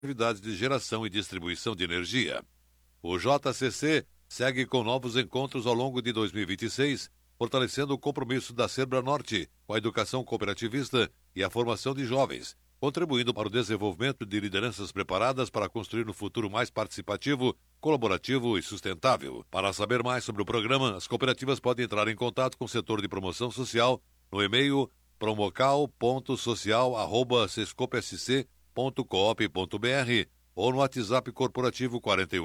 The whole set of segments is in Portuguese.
atividades de geração e distribuição de energia. O JCC segue com novos encontros ao longo de 2026, fortalecendo o compromisso da Serbra Norte com a educação cooperativista e a formação de jovens, contribuindo para o desenvolvimento de lideranças preparadas para construir um futuro mais participativo, colaborativo e sustentável. Para saber mais sobre o programa, as cooperativas podem entrar em contato com o setor de promoção social no e-mail promocal.social@sescopsc.coop.br ou no WhatsApp corporativo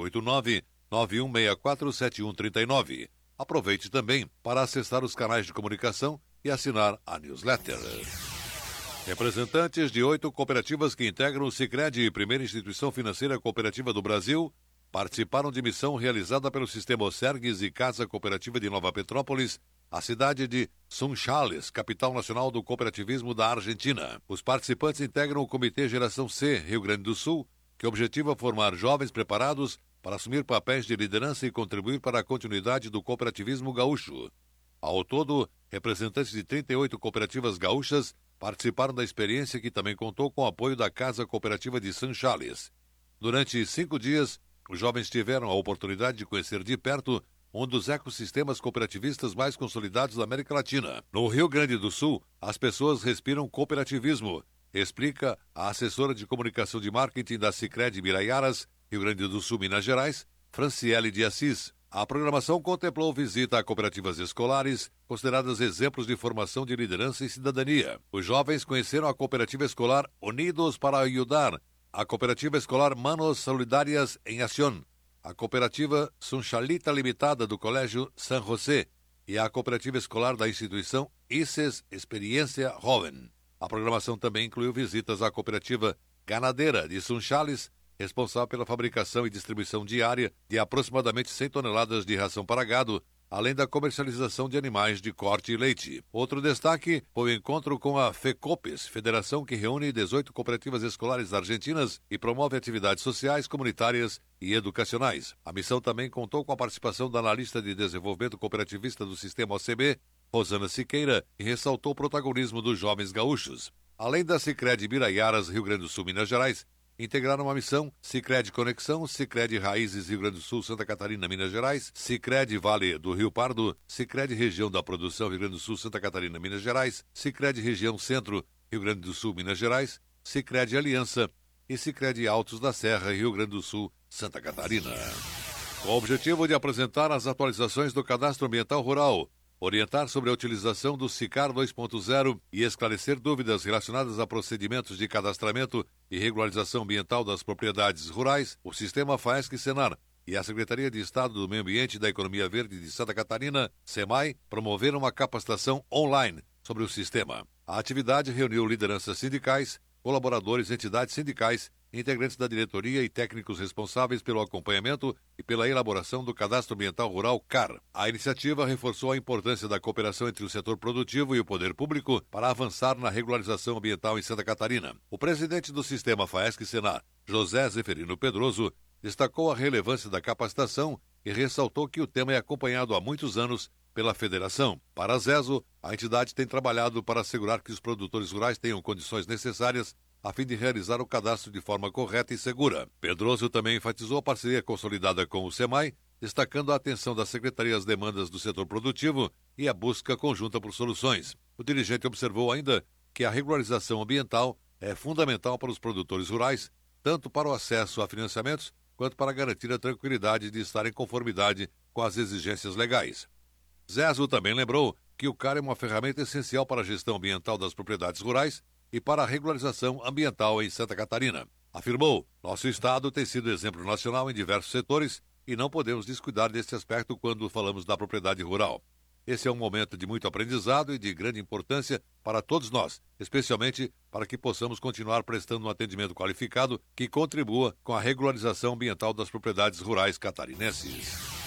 489-9164-7139. Aproveite também para acessar os canais de comunicação e assinar a newsletter. Representantes de 8 cooperativas que integram o Sicredi, primeira instituição financeira cooperativa do Brasil, participaram de missão realizada pelo Sistema Osergues e Casa Cooperativa de Nova Petrópolis, a cidade de Sunchales, capital nacional do cooperativismo da Argentina. Os participantes integram o Comitê Geração C, Rio Grande do Sul, que objetiva formar jovens preparados para assumir papéis de liderança e contribuir para a continuidade do cooperativismo gaúcho. Ao todo, representantes de 38 cooperativas gaúchas participaram da experiência, que também contou com o apoio da Casa Cooperativa de Sunchales. Durante 5 dias, os jovens tiveram a oportunidade de conhecer de perto um dos ecossistemas cooperativistas mais consolidados da América Latina. No Rio Grande do Sul, as pessoas respiram cooperativismo, explica a assessora de comunicação de marketing da Sicredi Biraiaras, Rio Grande do Sul, Minas Gerais, Franciele de Assis. A programação contemplou visita a cooperativas escolares, consideradas exemplos de formação de liderança e cidadania. Os jovens conheceram a cooperativa escolar Unidos para Ayudar, a cooperativa escolar Manos Solidárias em Ação, a cooperativa Sunchalita Limitada do Colégio San José e a cooperativa escolar da instituição ICES Experiência Joven. A programação também incluiu visitas à cooperativa Ganadeira de Sunchales, responsável pela fabricação e distribuição diária de aproximadamente 100 toneladas de ração para gado, além da comercialização de animais de corte e leite. Outro destaque foi o encontro com a FECOPES, federação que reúne 18 cooperativas escolares argentinas e promove atividades sociais, comunitárias e educacionais. A missão também contou com a participação da analista de desenvolvimento cooperativista do Sistema OCB, Rosana Siqueira, que ressaltou o protagonismo dos jovens gaúchos. Além da Sicredi Biraiaras, Rio Grande do Sul, Minas Gerais, integraram a missão Sicredi Conexão, Sicredi Raízes, Rio Grande do Sul, Santa Catarina, Minas Gerais, Sicredi Vale do Rio Pardo, Sicredi Região da Produção, Rio Grande do Sul, Santa Catarina, Minas Gerais, Sicredi Região Centro, Rio Grande do Sul, Minas Gerais, Sicredi Aliança e Sicredi Altos da Serra, Rio Grande do Sul, Santa Catarina. Com o objetivo de apresentar as atualizações do Cadastro Ambiental Rural, orientar sobre a utilização do SICAR 2.0 e esclarecer dúvidas relacionadas a procedimentos de cadastramento e regularização ambiental das propriedades rurais, o Sistema FAESC-Senar e a Secretaria de Estado do Meio Ambiente e da Economia Verde de Santa Catarina, SEMAI, promoveram uma capacitação online sobre o sistema. A atividade reuniu lideranças sindicais, colaboradores, entidades sindicais, integrantes da diretoria e técnicos responsáveis pelo acompanhamento e pela elaboração do Cadastro Ambiental Rural CAR. A iniciativa reforçou a importância da cooperação entre o setor produtivo e o poder público para avançar na regularização ambiental em Santa Catarina. O presidente do Sistema FAESC-Senar, José Zeferino Pedroso, destacou a relevância da capacitação e ressaltou que o tema é acompanhado há muitos anos pela Federação. Para a ZESO, a entidade tem trabalhado para assegurar que os produtores rurais tenham condições necessárias a fim de realizar o cadastro de forma correta e segura. Pedroso também enfatizou a parceria consolidada com o SEMAI, destacando a atenção da Secretaria às demandas do setor produtivo e a busca conjunta por soluções. O dirigente observou ainda que a regularização ambiental é fundamental para os produtores rurais, tanto para o acesso a financiamentos, quanto para garantir a tranquilidade de estar em conformidade com as exigências legais. Zezo também lembrou que o CAR é uma ferramenta essencial para a gestão ambiental das propriedades rurais e para a regularização ambiental em Santa Catarina. Afirmou, nosso estado tem sido exemplo nacional em diversos setores e não podemos descuidar desse aspecto quando falamos da propriedade rural. Esse é um momento de muito aprendizado e de grande importância para todos nós, especialmente para que possamos continuar prestando um atendimento qualificado que contribua com a regularização ambiental das propriedades rurais catarinenses.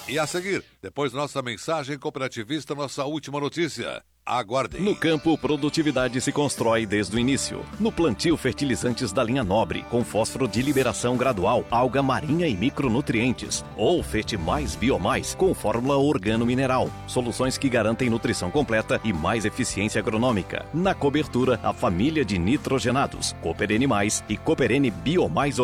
E a seguir, depois nossa mensagem cooperativista, nossa última notícia. Aguardem. No campo, produtividade se constrói desde o início. No plantio, fertilizantes da linha Nobre, com fósforo de liberação gradual, alga marinha e micronutrientes. Ou Fete Mais Biomais, com fórmula organo-mineral. Soluções que garantem nutrição completa e mais eficiência agronômica. Na cobertura, a família de nitrogenados, Cooperene Mais e Cooperene Biomais